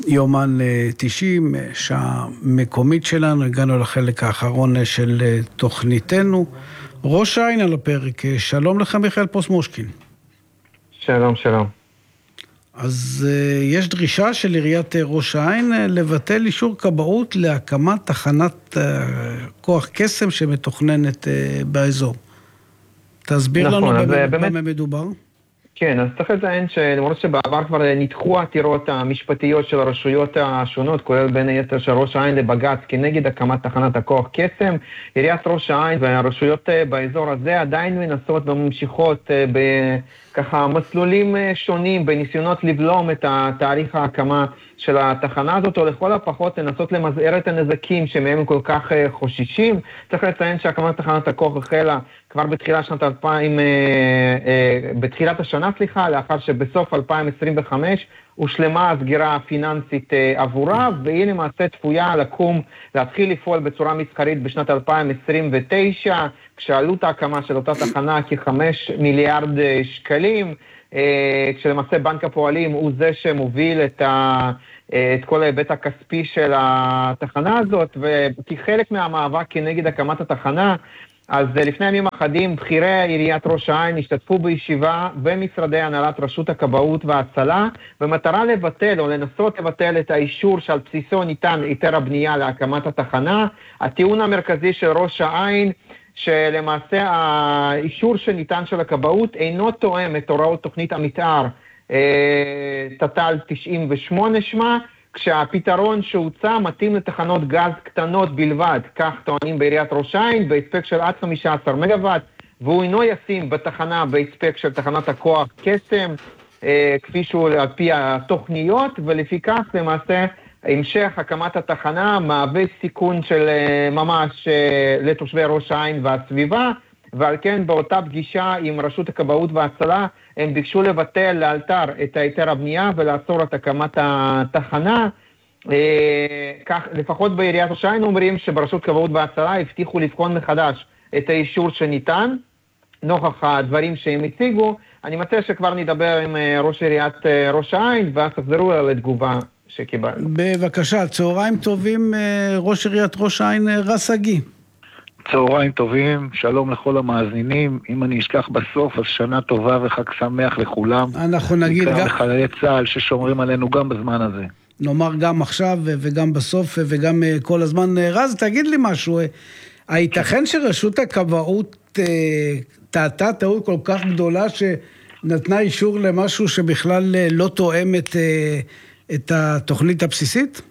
יומן 90, שעה מקומית שלנו, הגענו לחלק האחרון של תוכניתנו. ראש העין על הפרק, שלום לך מיכאל פוסט-מושקין. שלום, שלום. אז יש דרישה של עיריית ראש העין לבטל אישור כבאות להקמת תחנת כוח קסם שמתוכננת באזור. תסביר לנו במה מדובר. כן, אז צריך לציין שלמרות שבעבר כבר נדחו העתירות המשפטיות של הרשויות השונות, כולל בין היתר של ראש העין לבג"ץ כנגד הקמת תחנת הכוח קסם, עיריית ראש העין והרשויות באזור הזה עדיין מנסות וממשיכות בככה מסלולים שונים בניסיונות לבלום את תאריך ההקמה של התחנה הזאת, או לכל הפחות לנסות למזער את הנזקים שמהם כל כך חוששים. צריך לציין שהקמת תחנת הכוח החלה כבר בתחילת השנה, לאחר שבסוף 2025 הושלמה הסגירה הפיננסית עבורה, והיא למעשה צפויה להתחיל לפעול בצורה מסחרית בשנת 2029, כשעלות ההקמה של אותה תחנה כ5 מיליארד שקלים, כשלמעשה בנק הפועלים הוא זה שמוביל את כל ההיבט הכספי של התחנה הזאת, וכחלק מהמאבק כנגד הקמת התחנה, אז לפני ימים אחדים בכירי עיריית ראש העין השתתפו בישיבה במשרדי הנהלת רשות הכבאות וההצלה, במטרה לבטל או לנסות לבטל את האישור שעל בסיסו ניתן היתר הבנייה להקמת התחנה. הטיעון המרכזי של ראש העין שלמעשה האישור שניתן של הכבאות אינו תואם את הוראות תוכנית המתאר תת"ל 98 שמה, כשהפתרון שהוצע מתאים לתחנות גז קטנות בלבד, כך טוענים בעיריית ראש העין, בהספק של עד 15 מגוואט, והוא אינו ישים בתחנה בהספק של תחנת הכוח קסם, כפי שהוא על פי התוכניות, ולפי כך למעשה המשך הקמת התחנה מהווה סיכון של ממש לתושבי ראש העין והסביבה, ועל כן באותה פגישה עם רשות הכבאות וההצלה הם ביקשו לבטל לאלתר את היתר הבנייה ולעצור את הקמת התחנה. כך לפחות בעיריית ראש העין אומרים שברשות הכבאות וההצלה הבטיחו לבחון מחדש את האישור שניתן נוכח הדברים שהם הציגו. אני מציע שכבר נדבר עם ראש עיריית ראש העין ואז תחזרו לתגובה שקיבלנו. בבקשה, צהריים טובים, ראש עיריית ראש העין רס אגי. צהריים טובים, שלום לכל המאזינים. אם אני אשכח בסוף, אז שנה טובה וחג שמח לכולם. אנחנו נגיד גם לחיילי צה"ל ששומרים עלינו גם בזמן הזה. נאמר גם עכשיו וגם בסוף וגם כל הזמן. רז, תגיד לי משהו. הייתכן שרשות הכבאות טעתה טעות כל כך גדולה שנתנה אישור למשהו שבכלל לא תואם את התוכנית הבסיסית?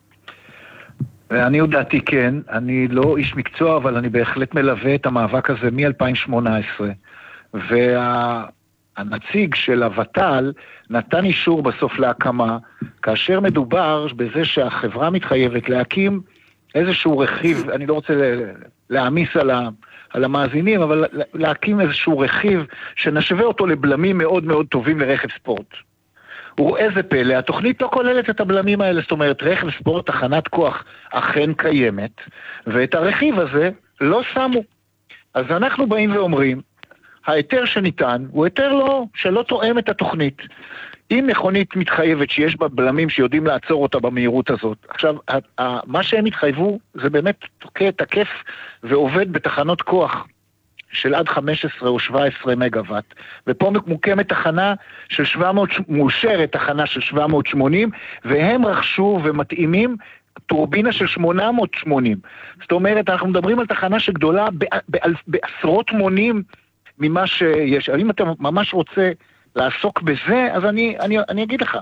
אני יודעתי כן, אני לא איש מקצוע, אבל אני בהחלט מלווה את המאבק הזה מ-2018, והנציג של הוות"ל נתן אישור בסוף להקמה, כאשר מדובר בזה שהחברה מתחייבת להקים איזשהו רכיב, אני לא רוצה להעמיס על המאזינים, אבל להקים איזשהו רכיב שנשווה אותו לבלמים מאוד מאוד טובים לרכב ספורט. ואיזה פלא, התוכנית לא כוללת את הבלמים האלה, זאת אומרת, רכב ספורט, תחנת כוח אכן קיימת, ואת הרכיב הזה לא שמו. אז אנחנו באים ואומרים, ההיתר שניתן הוא היתר שלא תואם את התוכנית. אם מכונית מתחייבת שיש בה בלמים שיודעים לעצור אותה במהירות הזאת, עכשיו, מה שהם התחייבו זה באמת תקף ועובד בתחנות כוח, של עד 15 או 17 מגוואט, ופה מוקמת תחנה של 700, מאושרת תחנה של 780, והם רכשו ומתאימים טורבינה של 880. זאת אומרת, אנחנו מדברים על תחנה שגדולה בעשרות מונים ממה שיש. אם אתה ממש רוצה לעסוק בזה, אז אני אגיד לך.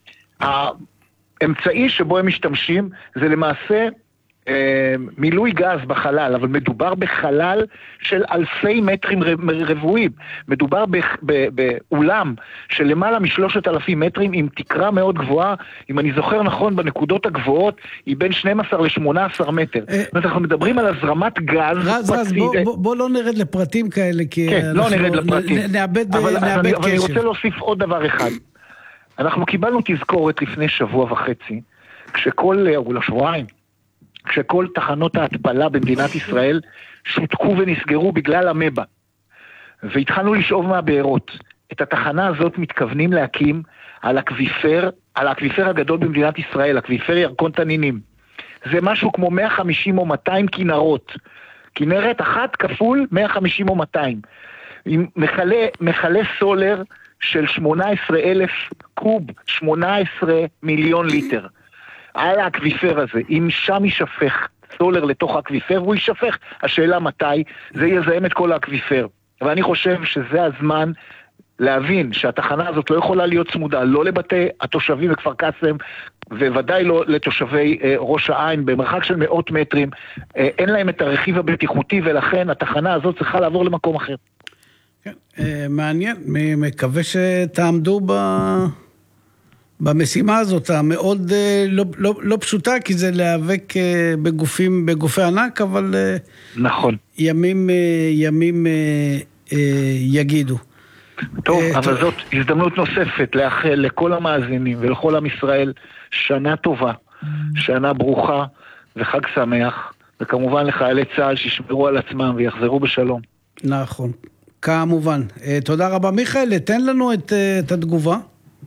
האמצעי שבו הם משתמשים זה למעשה מילוי גז בחלל, אבל מדובר בחלל של אלפי מטרים רבועים. מדובר באולם של למעלה מ3,000 מטרים עם תקרה מאוד גבוהה, אם אני זוכר נכון בנקודות הגבוהות היא בין 12 ל-18 מטר. אנחנו מדברים על הזרמת גז. רז, בוא לא נרד לפרטים כאלה, כי כן, לא נרד לפרטים. נאבד אבל קשב. אני רוצה להוסיף עוד דבר אחד. אנחנו קיבלנו תזכורת לפני שבוע וחצי, לשבועיים, כשכל תחנות ההתפלה במדינת ישראל שותקו ונסגרו בגלל המבא. והתחלנו לשאוב מהבארות. את התחנה הזאת מתכוונים להקים על האקוויפר הגדול במדינת ישראל, אקוויפר ירקון תנינים. זה משהו כמו 150 או 200 כנרות. כנרת אחת כפול 150 או 200. עם מחלה סולר של 18,000 קוב, 18 מיליון ליטר. על האקוויפר הזה, אם שם יישפך סולר לתוך האקוויפר, הוא יישפך. השאלה מתי, זה יזהם את כל האקוויפר. ואני חושב שזה הזמן להבין שהתחנה הזאת לא יכולה להיות צמודה, לא לבתי התושבים בכפר קאסם, וודאי לא לתושבי ראש העין, במרחק של מאות מטרים. אין להם את הרכיב הבטיחותי, ולכן התחנה הזאת צריכה לעבור למקום אחר. כן, מעניין, מקווה שתעמדו במשימה הזאת, המאוד לא פשוטה, כי זה להיאבק בגופי ענק, אבל נכון. ימים יגידו. טוב, אבל זאת הזדמנות נוספת לאחל לכל המאזינים ולכל עם ישראל שנה טובה, שנה ברוכה וחג שמח, וכמובן לחיילי צה"ל שישמרו על עצמם ויחזרו בשלום. נכון, כמובן. תודה רבה. מיכאל, תן לנו את התגובה.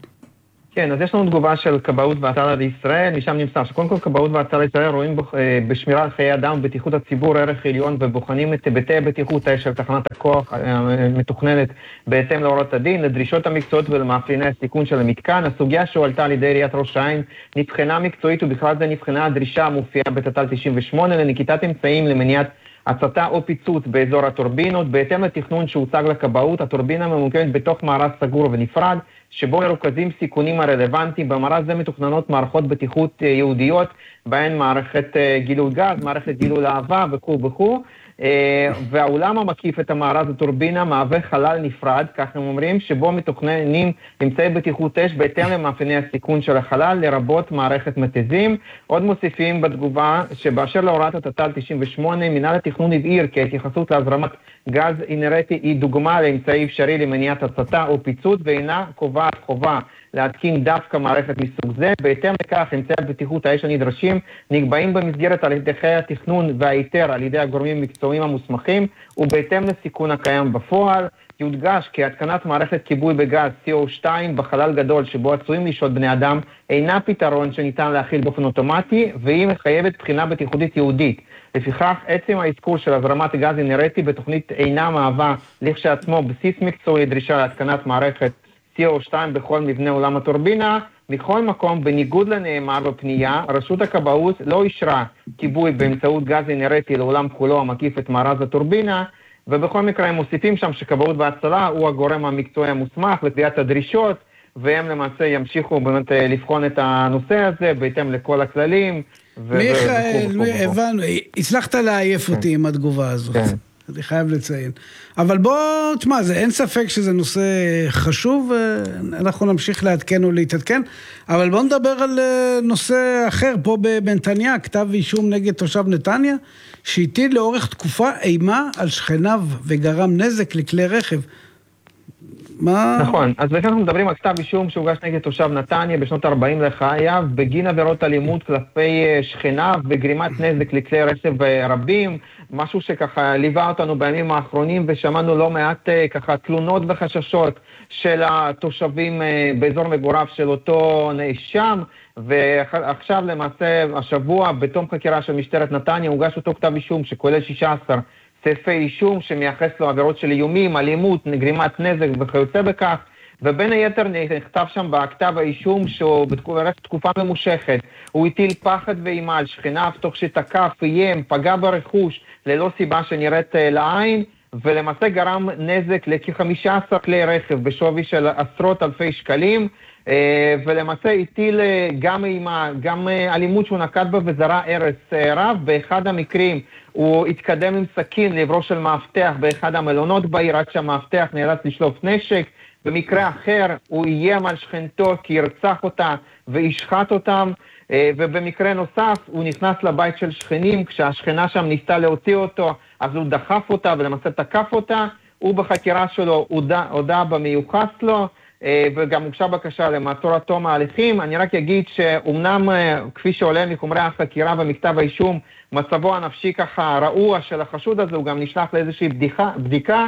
כן, אז יש לנו תגובה של כבאות והצלה לישראל, משם נמסר שקודם כל כבאות והצלה לישראל רואים בשמירה על חיי אדם ובטיחות הציבור ערך עליון, ובוחנים את היבטי הבטיחות של תחנת הכוח המתוכננת בהתאם להוראות הדין, לדרישות המקצועיות ולמאפייני הסיכון של המתקן. הסוגיה שהועלתה על ידי עיריית ראש העין נבחנה מקצועית, ובכלל זה נבחנה הדרישה המופיעה בתת"ל 98 לנקיטת אמצעים למניעת הצתה או פיצוץ באזור הטורבינות. בהתאם לתכנון שהוצג לכבאות, הטורבינה ממוקמת בתוך מארז סגור ונפרד, שבו מרוכזים סיכונים הרלוונטיים. במארז זה מתוכננות מערכות בטיחות ייעודיות, בהן מערכת גילוי גז, מערכת גילוי להבה וכו'. והאולם המקיף את המארז הטורבינה מהווה חלל נפרד, כך הם אומרים, שבו מתוכננים אמצעי בטיחות אש בהתאם למאפייני הסיכון של החלל, לרבות מערכת מתזים. עוד מוסיפים בתגובה שבאשר להוראת התת"ל 98, מינהל התכנון הבהיר כי ההתייחסות להזרמת גז אינרטי היא דוגמה לאמצעי אפשרי למניעת הצתה או פיצוץ, ואינה קובעת חובה להתקין דווקא מערכת מסוג זה. בהתאם לכך, אמצעי הבטיחות האש הנדרשים נקבעים במסגרת על ידי התכנון וההיתר על ידי הגורמים המקצועיים המוסמכים, ובהתאם לסיכון הקיים בפועל. יודגש כי התקנת מערכת כיבוי בגז CO2 בחלל גדול שבו עשויים לשהות בני אדם אינה פתרון שניתן להכיל באופן אוטומטי, והיא מחייבת בחינה בטיחותית ייעודית. לפיכך, עצם האזכור של הזרמת גז אינרטי בתוכנית אינה מהווה לכשעצמו בסיס מקצועי דרישה להתקנת מערכת CO2 בכל מבנה עולם הטורבינה. מכל מקום, בניגוד לנאמר בפנייה, רשות הכבאות לא אישרה כיבוי באמצעות גז אינרטי לעולם כולו המקיף את מארז הטורבינה, ובכל מקרה הם מוסיפים שם שכבאות והצלה הוא הגורם המקצועי המוסמך לקביעת הדרישות, והם למעשה ימשיכו באמת לבחון את הנושא הזה בהתאם לכל הכללים. מיכאל, הבנו, הצלחת להעייף אותי עם התגובה הזאת. אני חייב לציין. אבל בוא, תשמע, אין ספק שזה נושא חשוב, אנחנו נמשיך לעדכן ולהתעדכן, אבל בוא נדבר על נושא אחר, פה בנתניה, כתב אישום נגד תושב נתניה, שהטיל לאורך תקופה אימה על שכניו וגרם נזק לכלי רכב. מה? נכון, אז לכן אנחנו מדברים על כתב אישום שהוגש נגד תושב נתניה בשנות 40 לחייו, בגין עבירות אלימות כלפי שכניו וגרימת נזק לכלי רכב רבים, משהו שככה ליווה אותנו בימים האחרונים, ושמענו לא מעט ככה תלונות וחששות של התושבים באזור מגוריו של אותו נאשם, ועכשיו למעשה השבוע בתום חקירה של משטרת נתניה הוגש אותו כתב אישום שכולל 16 סעיפי אישום שמייחס לו עבירות של איומים, אלימות, גרימת נזק וכיוצא בכך, ובין היתר נכתב שם בכתב האישום שהוא בתקופה ממושכת, הוא הטיל פחד ואימה על שכניו תוך שתקף, איים, פגע ברכוש ללא סיבה שנראית לעין, ולמעשה גרם נזק לכ-15 כלי רכב בשווי של עשרות אלפי שקלים, ולמעשה הטיל גם אימה, גם אלימות שהוא נקט בה וזרע הרס רב. באחד המקרים הוא התקדם עם סכין לעברו של מאבטח באחד המלונות בעיר, עד שהמאבטח נאלץ לשלוף נשק. במקרה אחר הוא איים על שכנתו כי ירצח אותה וישחט אותם, ובמקרה נוסף הוא נכנס לבית של שכנים, כשהשכנה שם ניסתה להוציא אותו אז הוא דחף אותה ולמעשה תקף אותה. הוא בחקירה שלו הודע במיוחס לו, וגם הוגשה בקשה למעצור עד תום ההליכים. אני רק אגיד שאומנם כפי שעולה מחומרי החקירה במכתב האישום, מצבו הנפשי ככה רעוע של החשוד הזה, הוא גם נשלח לאיזושהי בדיקה,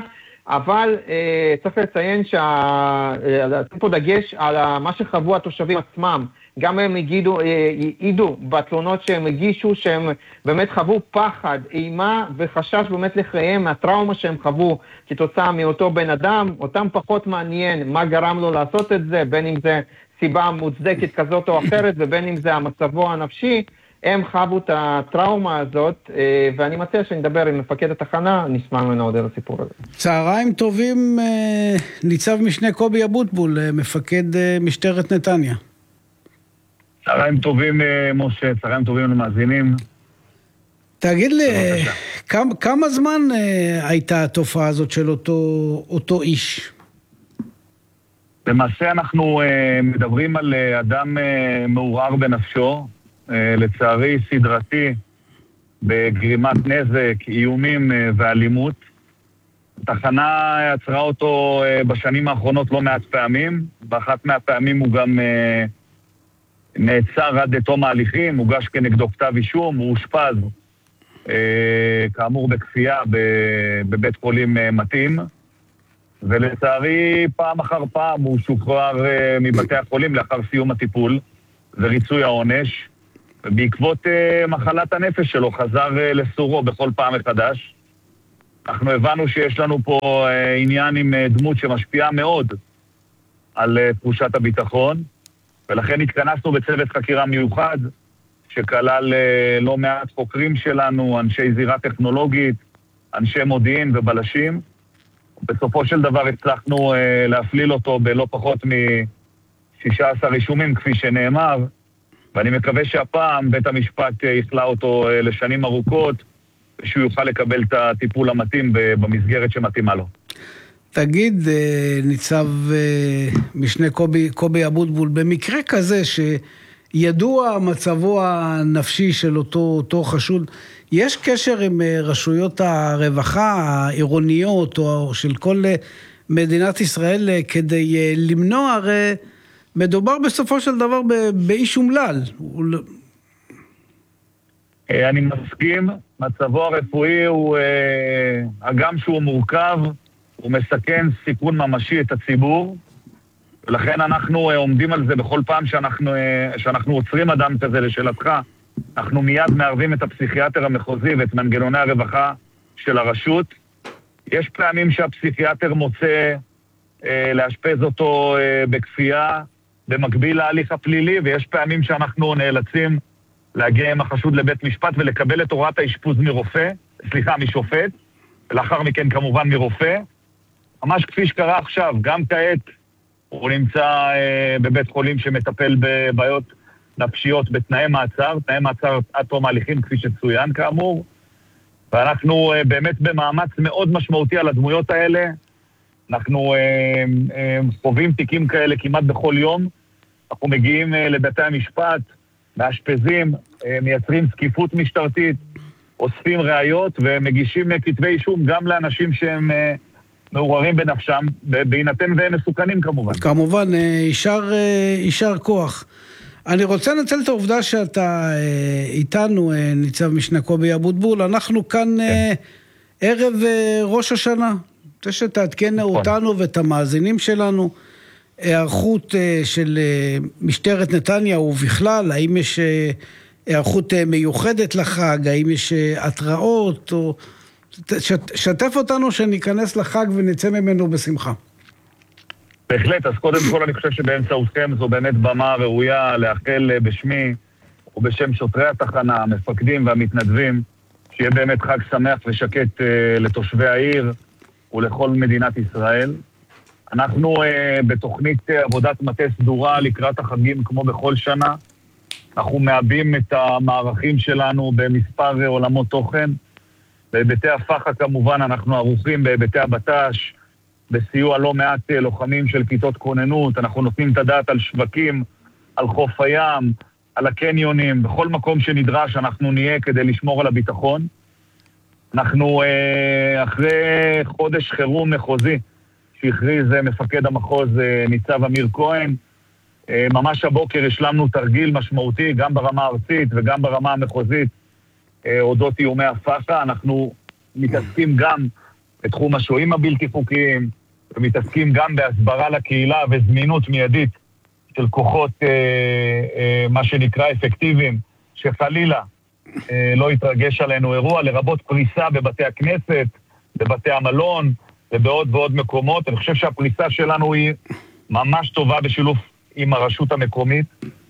אבל צריך לציין שאתם פה דגש על מה שחוו התושבים עצמם. גם הם העידו בתלונות שהם הגישו, שהם באמת חוו פחד, אימה וחשש באמת לחייהם מהטראומה שהם חוו כתוצאה מאותו בן אדם. אותם פחות מעניין מה גרם לו לעשות את זה, בין אם זה סיבה מוצדקת כזאת או אחרת, ובין אם זה המצבו הנפשי. הם חוו את הטראומה הזאת, ואני מציע שנדבר עם מפקד התחנה, נשמע ממנו עוד על הסיפור הזה. צהריים טובים, ניצב משנה קובי אבוטבול, מפקד משטרת נתניה. צהריים טובים, משה, צהריים טובים למאזינים. תגיד לי, כמה זמן הייתה התופעה הזאת של אותו איש? למעשה אנחנו מדברים על אדם מעורער בנפשו, לצערי סדרתי בגרימת נזק, איומים ואלימות. התחנה עצרה אותו בשנים האחרונות לא מעט פעמים, באחת מהפעמים הוא גם נעצר עד לתום ההליכים, הוגש כנגדו כתב אישום, הוא אושפז כאמור בכפייה בבית חולים מתאים, ולצערי פעם אחר פעם הוא שוחרר מבתי החולים לאחר סיום הטיפול וריצוי העונש, ובעקבות מחלת הנפש שלו חזר לסורו בכל פעם מחדש. אנחנו הבנו שיש לנו פה עניין עם דמות שמשפיעה מאוד על תחושת הביטחון, ולכן התכנסנו בצוות חקירה מיוחד שכלל לא מעט חוקרים שלנו, אנשי זירה טכנולוגית, אנשי מודיעין ובלשים. בסופו של דבר הצלחנו להפליל אותו בלא פחות מ-16 רישומים כפי שנאמר, ואני מקווה שהפעם בית המשפט יכלה אותו לשנים ארוכות, שהוא יוכל לקבל את הטיפול המתאים במסגרת שמתאימה לו. תגיד, ניצב משנה קובי אבוטבול, במקרה כזה שידוע מצבו הנפשי של אותו חשוד, יש קשר עם רשויות הרווחה העירוניות או של כל מדינת ישראל כדי למנוע? הרי מדובר בסופו של דבר באיש אומלל. אני מסכים, מצבו הרפואי הוא, הגם שהוא מורכב, הוא מסכן סיכון ממשי את הציבור, ולכן אנחנו עומדים על זה בכל פעם שאנחנו עוצרים אדם כזה. לשאלתך, אנחנו מיד מערבים את הפסיכיאטר המחוזי ואת מנגנוני הרווחה של הרשות. יש פעמים שהפסיכיאטר מוצא לאשפז אותו בכפייה במקביל להליך הפלילי, ויש פעמים שאנחנו נאלצים להגיע עם החשוד לבית משפט ולקבל את הוראת האשפוז משופט, ולאחר מכן כמובן מרופא. ממש כפי שקרה עכשיו, גם כעת הוא נמצא בבית חולים שמטפל בבעיות נפשיות בתנאי מעצר, תנאי מעצר עד תום ההליכים כפי שצוין כאמור, ואנחנו באמת במאמץ מאוד משמעותי על הדמויות האלה. אנחנו חווים תיקים כאלה כמעט בכל יום, אנחנו מגיעים לבתי המשפט, מאשפזים, מייצרים סקיפות משטרתית, אוספים ראיות ומגישים כתבי אישום גם לאנשים שהם מעורערים בנפשם, בהינתן והם מסוכנים כמובן. כמובן, יישר כוח. אני רוצה לנצל את העובדה שאתה איתנו, ניצב משנה קובי אבוטבול. אנחנו כאן ערב ראש השנה. זה שתעדכן אותנו ואת המאזינים שלנו, הערכות של משטרת נתניה ובכלל, האם יש הערכות מיוחדת לחג, האם יש התראות, או שתף אותנו שניכנס לחג ונצא ממנו בשמחה. בהחלט, אז קודם כל אני חושב שבאמצעותכם זו באמת במה ראויה לאחל בשמי ובשם שוטרי התחנה, המפקדים והמתנדבים, שיהיה באמת חג שמח ושקט לתושבי העיר ולכל מדינת ישראל. אנחנו בתוכנית עבודת מטה סדורה לקראת החגים כמו בכל שנה. אנחנו מאבים את המערכים שלנו במספר עולמות תוכן. בהיבטי הפחה כמובן אנחנו ערוכים בהיבטי הבט"ש, בסיוע לא מעט לוחמים של כיתות כוננות. אנחנו נותנים את הדעת על שווקים, על חוף הים, על הקניונים, בכל מקום שנדרש אנחנו נהיה כדי לשמור על הביטחון. אנחנו אחרי חודש חירום מחוזי שהכריז מפקד המחוז ניצב אמיר כהן, ממש הבוקר השלמנו תרגיל משמעותי גם ברמה הארצית וגם ברמה המחוזית אודות איומי הפחה. אנחנו מתעסקים גם בתחום השוהים הבלתי חוקיים, ומתעסקים גם בהסברה לקהילה וזמינות מיידית של כוחות, מה שנקרא אפקטיביים, שחלילה לא יתרגש עלינו אירוע, לרבות פריסה בבתי הכנסת, בבתי המלון, ובעוד ועוד מקומות. אני חושב שהפריסה שלנו היא ממש טובה בשילוב עם הרשות המקומית,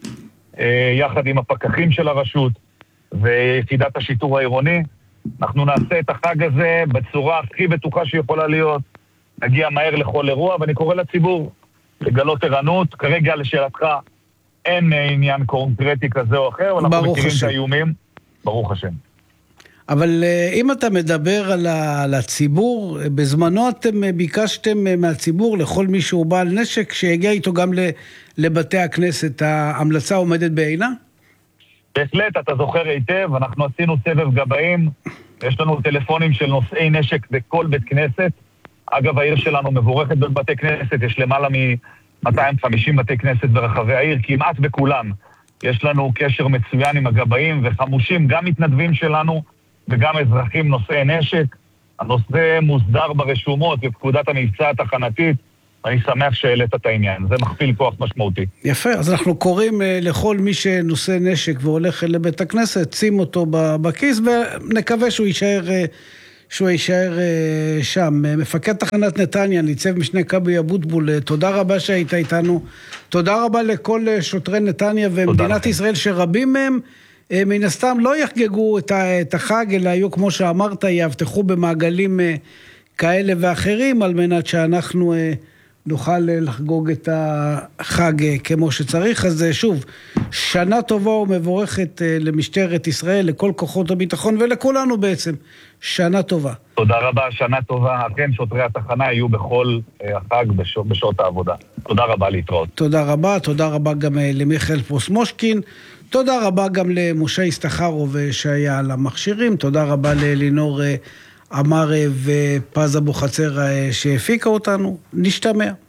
יחד עם הפקחים של הרשות ויחידת השיטור העירוני. אנחנו נעשה את החג הזה בצורה הכי בטוחה שיכולה להיות, נגיע מהר לכל אירוע, ואני קורא לציבור לגלות ערנות. כרגע לשאלתך אין עניין קונקרטי כזה או אחר, אבל אנחנו מכירים את האיומים, ברוך השם. אבל אם אתה מדבר על הציבור, בזמנו אתם ביקשתם מהציבור לכל מי שהוא בעל נשק, שיגיע איתו גם לבתי הכנסת. ההמלצה עומדת בעינה? בהחלט, אתה זוכר היטב, אנחנו עשינו סבב גבאים, יש לנו טלפונים של נושאי נשק בכל בית כנסת. אגב, העיר שלנו מבורכת בבתי כנסת, יש למעלה מ-250 בתי כנסת ברחבי העיר, כמעט בכולם. יש לנו קשר מצוין עם הגבאים וחמושים, גם מתנדבים שלנו וגם אזרחים נושאי נשק. הנושא מוסדר ברשומות בפקודת המבצע התחנתית, ואני שמח שהעלית את העניין. זה מכפיל כוח משמעותי. יפה, אז אנחנו קוראים לכל מי שנושא נשק והולך לבית הכנסת, שים אותו בכיס, ונקווה שהוא יישאר שם. מפקד תחנת נתניה, ניצב משנה קבי אבוטבול, תודה רבה שהיית איתנו. תודה רבה לכל שוטרי נתניה ומדינת ישראל, שרבים מהם מן הסתם לא יחגגו את החג, אלא היו, כמו שאמרת, יאבטחו במעגלים כאלה ואחרים, על מנת שאנחנו נוכל לחגוג את החג כמו שצריך. אז שוב, שנה טובה ומבורכת למשטרת ישראל, לכל כוחות הביטחון ולכולנו בעצם. שנה טובה. תודה רבה, שנה טובה. כן, שוטרי התחנה יהיו בכל החג בשעות העבודה. תודה רבה, להתראות. תודה רבה גם למיכאל פרוסמושקין. תודה רבה גם למשה הסתחרוב שהיה על המכשירים. תודה רבה ללינור אמר ופז אבו חצר שהפיקה אותנו. נשתמע.